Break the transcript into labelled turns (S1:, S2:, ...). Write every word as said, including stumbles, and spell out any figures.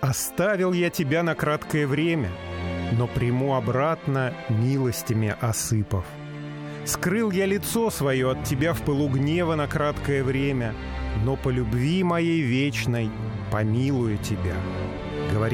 S1: Оставил я тебя на краткое время, но приму обратно, милостями осыпав. Скрыл я лицо свое от тебя в пылу гнева на краткое время, но по любви моей вечной помилую тебя.